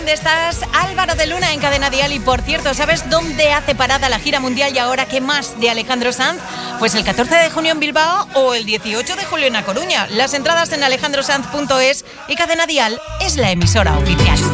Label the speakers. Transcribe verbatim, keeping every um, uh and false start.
Speaker 1: ¿dónde estás? Álvaro de Luna en Cadena Dial. Y por cierto, ¿sabes dónde hace parada la gira mundial y ahora qué más de Alejandro Sanz? Pues el catorce de junio en Bilbao o el dieciocho de julio en A Coruña. Las entradas en alejandrosanz punto es y Cadena Dial es la emisora oficial.